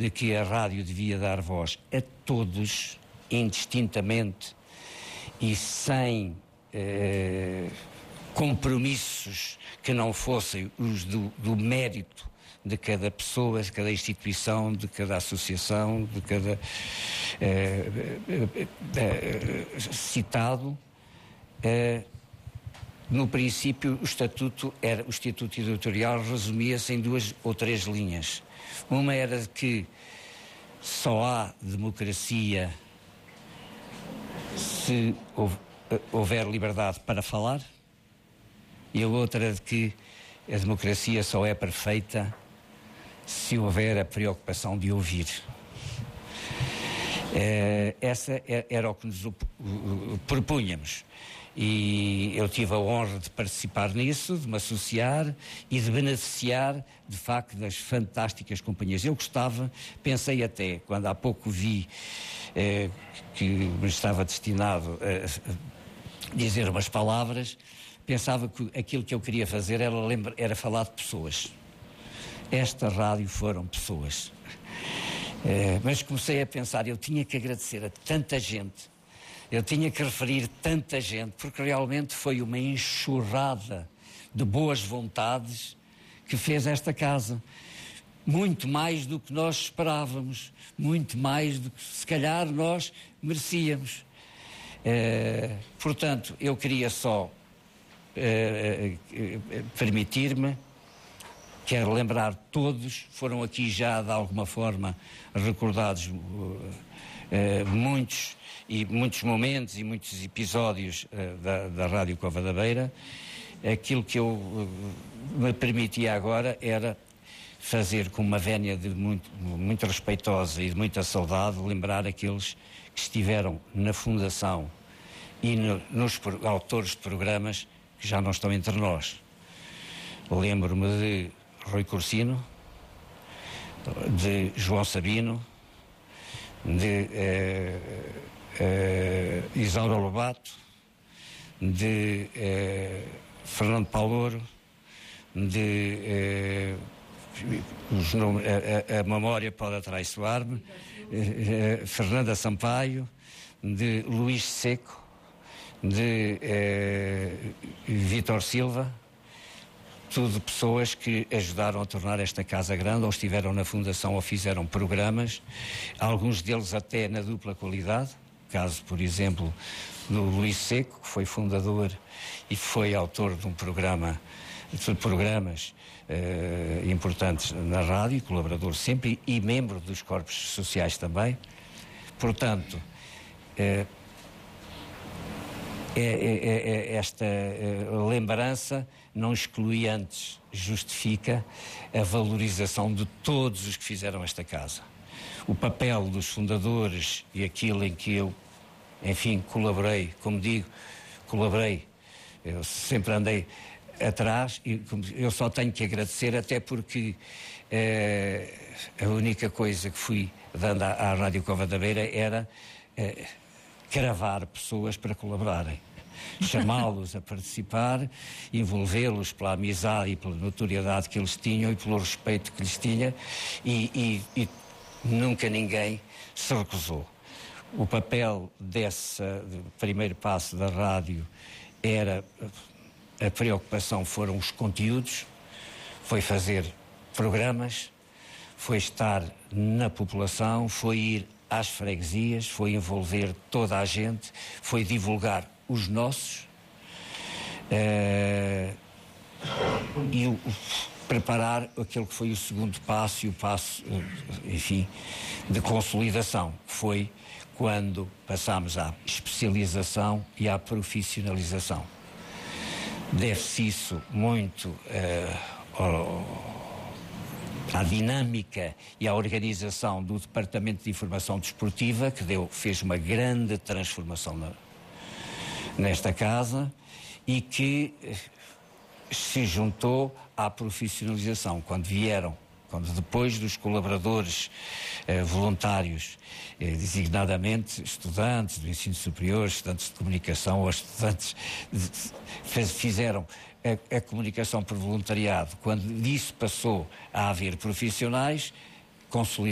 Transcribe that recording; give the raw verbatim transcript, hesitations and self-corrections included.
de que a rádio devia dar voz a todos, indistintamente e sem eh, compromissos que não fossem os do, do mérito de cada pessoa, de cada instituição, de cada associação, de cada eh, eh, eh, citado. Eh, no princípio, o estatuto era o estatuto editorial resumia-se em duas ou três linhas. Uma era de que só há democracia se houver liberdade para falar, e a outra é de que a democracia só é perfeita se houver a preocupação de ouvir. Eh, essa era o que nos propunhamos. E eu tive a honra de participar nisso, de me associar e de beneficiar, de facto, das fantásticas companhias. Eu gostava, pensei até, quando há pouco vi eh, que me estava destinado a dizer umas palavras, pensava que aquilo que eu queria fazer era, lembra, era falar de pessoas. Esta rádio foram pessoas. Eh, mas comecei a pensar, eu tinha que agradecer a tanta gente, eu tinha que referir tanta gente, porque realmente foi uma enxurrada de boas vontades que fez esta casa. Muito mais do que nós esperávamos, muito mais do que se calhar nós merecíamos. Eh, portanto, eu queria só eh, eh, permitir-me, quero lembrar todos, foram aqui já de alguma forma recordados uh, muitos e muitos momentos e muitos episódios uh, da, da Rádio Cova da Beira. Aquilo que eu uh, me permitia agora era fazer com uma vénia de muito, muito respeitosa e de muita saudade, lembrar aqueles que estiveram na fundação e no, nos autores de programas que já não estão entre nós. Lembro-me de Rui Corsino, de João Sabino, de eh, eh, Isaura Lobato, de eh, Fernando Paulouro, de eh, os nomes, a, a, a memória pode atraiçoar-me, eh, eh, Fernanda Sampaio, de Luís Seco, de eh, Vítor Silva. Tudo pessoas que ajudaram a tornar esta casa grande, ou estiveram na fundação ou fizeram programas, alguns deles até na dupla qualidade, caso, por exemplo, do Luís Seco, que foi fundador e foi autor de um programa, de programas eh, importantes na rádio, colaborador sempre e membro dos corpos sociais também. Portanto, eh, É, é, é, esta é, lembrança, não exclui antes, justifica a valorização de todos os que fizeram esta casa. O papel dos fundadores e aquilo em que eu, enfim, colaborei, como digo, colaborei, eu sempre andei atrás e eu só tenho que agradecer, até porque é, a única coisa que fui dando à, à Rádio Cova da Beira era é, cravar pessoas para colaborarem, chamá-los a participar, envolvê-los pela amizade e pela notoriedade que eles tinham e pelo respeito que lhes tinha, e, e, e nunca ninguém se recusou. O papel desse primeiro passo da rádio era, a preocupação foram os conteúdos, foi fazer programas, foi estar na população, foi ir às freguesias, foi envolver toda a gente, foi divulgar os nossos uh, e o, preparar aquele que foi o segundo passo e o passo, enfim, de consolidação, que foi quando passámos à especialização e à profissionalização. Deve-se isso muito uh, ao à dinâmica e à organização do Departamento de Informação Desportiva, que deu, fez uma grande transformação na, nesta casa e que se juntou à profissionalização. Quando vieram, quando depois dos colaboradores eh, voluntários, eh, designadamente estudantes do ensino superior, estudantes de comunicação ou estudantes de, fez, fizeram A, a comunicação por voluntariado, quando disso passou a haver profissionais, consolidou